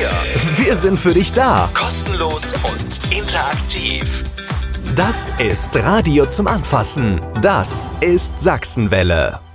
wir. Wir sind für dich da. Kostenlos und interaktiv. Das ist Radio zum Anfassen. Das ist Sachsenwelle.